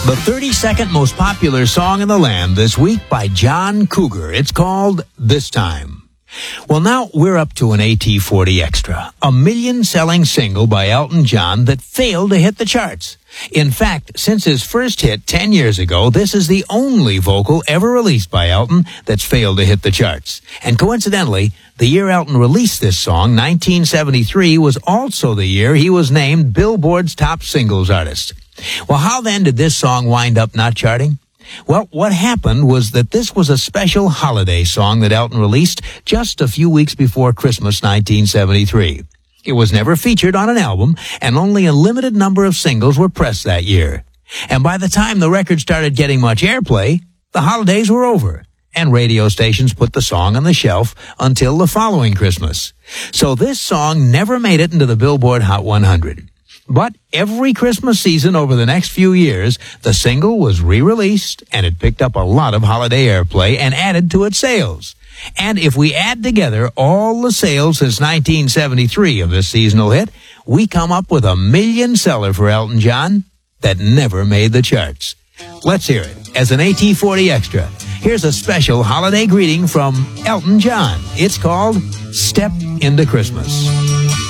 The 32nd most popular song in the land this week by John Cougar. It's called This Time. Well, now we're up to an AT40 Extra, a million-selling single by Elton John that failed to hit the charts. In fact, since his first hit 10 years ago, this is the only vocal ever released by Elton that's failed to hit the charts. And coincidentally, the year Elton released this song, 1973, was also the year he was named Billboard's top singles artist. Well, how then did this song wind up not charting? Well, what happened was that this was a special holiday song that Elton released just a few weeks before Christmas 1973. It was never featured on an album, and only a limited number of singles were pressed that year. And by the time the record started getting much airplay, the holidays were over, and radio stations put the song on the shelf until the following Christmas. So this song never made it into the Billboard Hot 100. But every Christmas season over the next few years, the single was re-released, and it picked up a lot of holiday airplay and added to its sales. And if we add together all the sales since 1973 of this seasonal hit, we come up with a million seller for Elton John that never made the charts. Let's hear it as an AT40 Extra. Here's a special holiday greeting from Elton John. It's called Step into Christmas.